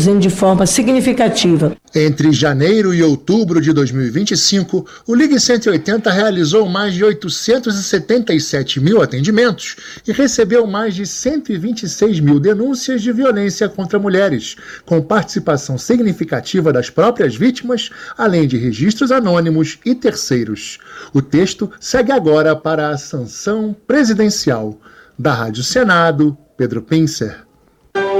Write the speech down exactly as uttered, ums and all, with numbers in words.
reduzindo de forma significativa. Entre janeiro e outubro de dois mil e vinte e cinco, o Ligue cento e oitenta realizou mais de oitocentos e setenta e sete mil atendimentos e recebeu mais de cento e vinte e seis mil denúncias de violência contra mulheres, com participação significativa das próprias vítimas, além de registros anônimos e terceiros. O texto segue agora para a sanção presidencial. Da Rádio Senado, Pedro Pincer.